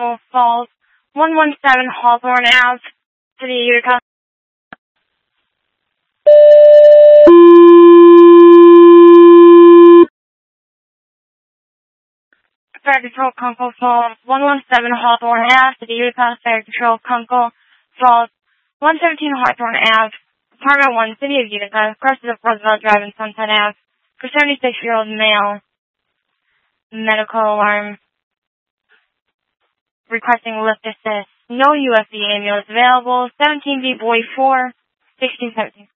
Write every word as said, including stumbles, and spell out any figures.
Falls, one one seven Hawthorne Avenue, City of Utica. Fire Control, Kunkel Falls, one one seven Hawthorne Avenue, City of Utica. Fire Control, Kunkel Falls, one seventeen Hawthorne Avenue, Apartment one, City of Utica. Crosses of Roosevelt Drive and Sunset Avenue. For seventy-six-year-old male, medical alarm, requesting lift assist. No U F B ambulance available. seventeen B Boy four, sixteen seventeen.